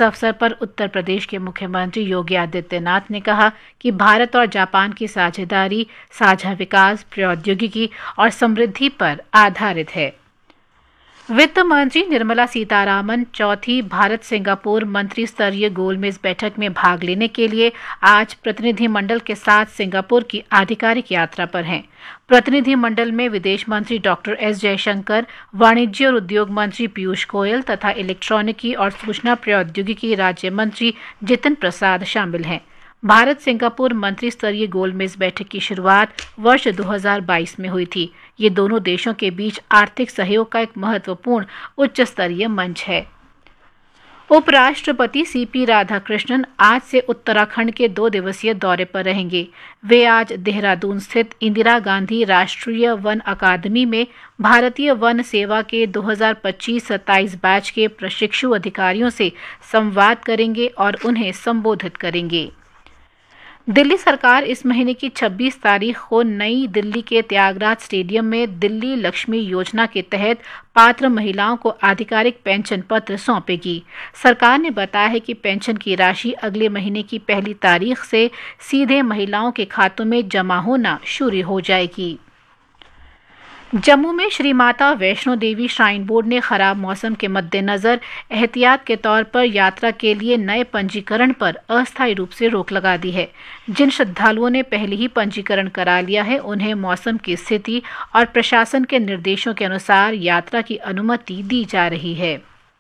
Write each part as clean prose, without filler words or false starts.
इस अवसर पर उत्तर प्रदेश के मुख्यमंत्री योगी आदित्यनाथ ने कहा कि भारत और जापान की साझेदारी साझा विकास, प्रौद्योगिकी और समृद्धि पर आधारित है। वित्त मंत्री निर्मला सीतारामन चौथी भारत सिंगापुर मंत्री स्तरीय गोलमेज बैठक में भाग लेने के लिए आज प्रतिनिधिमंडल के साथ सिंगापुर की आधिकारिक यात्रा पर हैं। प्रतिनिधिमंडल में विदेश मंत्री डॉक्टर एस जयशंकर, वाणिज्य और उद्योग मंत्री पीयूष गोयल तथा इलेक्ट्रॉनिकी और सूचना प्रौद्योगिकी राज्य मंत्री जितिन प्रसाद शामिल हैं। भारत सिंगापुर मंत्री स्तरीय गोलमेज बैठक की शुरुआत वर्ष 2022 में हुई थी। ये दोनों देशों के बीच आर्थिक सहयोग का एक महत्वपूर्ण उच्च स्तरीय मंच है। उपराष्ट्रपति सीपी राधाकृष्णन आज से उत्तराखंड के 2 दिवसीय दौरे पर रहेंगे। वे आज देहरादून स्थित इंदिरा गांधी राष्ट्रीय वन अकादमी में भारतीय वन सेवा के 2025-27 बैच के प्रशिक्षु अधिकारियों से संवाद करेंगे और उन्हें संबोधित करेंगे। दिल्ली सरकार इस महीने की 26 तारीख को नई दिल्ली के त्यागराज स्टेडियम में दिल्ली लक्ष्मी योजना के तहत पात्र महिलाओं को आधिकारिक पेंशन पत्र सौंपेगी। सरकार ने बताया है कि पेंशन की राशि अगले महीने की 1 तारीख से सीधे महिलाओं के खातों में जमा होना शुरू हो जाएगी। जम्मू में श्री माता वैष्णो देवी श्राइन बोर्ड ने खराब मौसम के मद्देनजर एहतियात के तौर पर यात्रा के लिए नए पंजीकरण पर अस्थायी रूप से रोक लगा दी है। जिन श्रद्धालुओं ने पहले ही पंजीकरण करा लिया है, उन्हें मौसम की स्थिति और प्रशासन के निर्देशों के अनुसार यात्रा की अनुमति दी जा रही है।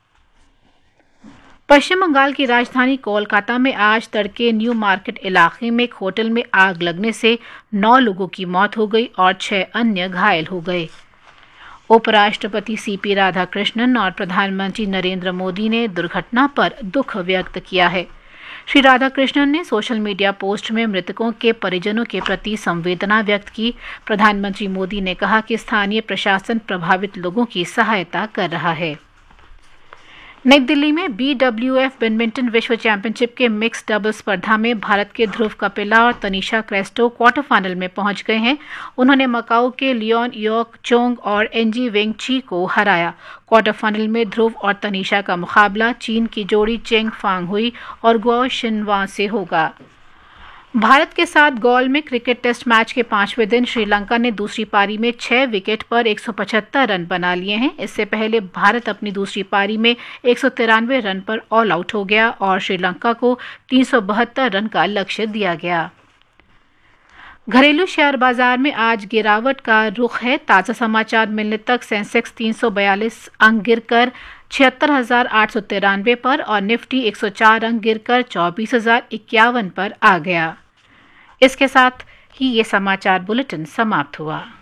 पश्चिम बंगाल की राजधानी कोलकाता में आज तड़के न्यू मार्केट इलाके में एक होटल में आग लगने से 9 लोगों की मौत हो गई और 6 अन्य घायल हो गए। उपराष्ट्रपति सीपी राधाकृष्णन और प्रधानमंत्री नरेंद्र मोदी ने दुर्घटना पर दुख व्यक्त किया है। श्री राधाकृष्णन ने सोशल मीडिया पोस्ट में मृतकों के परिजनों के प्रति संवेदना व्यक्त की। प्रधानमंत्री मोदी ने कहा कि स्थानीय प्रशासन प्रभावित लोगों की सहायता कर रहा है। नई दिल्ली में BWF बैडमिंटन विश्व चैंपियनशिप के मिक्स डबल स्पर्धा में भारत के ध्रुव कपिला और तनिषा क्रेस्टो क्वार्टर फाइनल में पहुंच गए हैं। उन्होंने मकाऊ के लियोन योक चोंग और एनजी वेंगची को हराया। क्वार्टर फाइनल में ध्रुव और तनिषा का मुकाबला चीन की जोड़ी चेंग फांग हुई और गुओ शिनवा से होगा। भारत के साथ गौल में क्रिकेट टेस्ट मैच के 5वें दिन श्रीलंका ने दूसरी पारी में 6 विकेट पर 175 रन बना लिए हैं। इससे पहले भारत अपनी दूसरी पारी में 193 रन पर ऑल आउट हो गया और श्रीलंका को 372 रन का लक्ष्य दिया गया। घरेलू शेयर बाजार में आज गिरावट का रुख है। ताज़ा समाचार मिलने तक सेंसेक्स 342 अंक गिरकर 76,893 पर और निफ्टी 104 अंक गिरकर 24,051 पर आ गया। इसके साथ ही ये समाचार बुलेटिन समाप्त हुआ।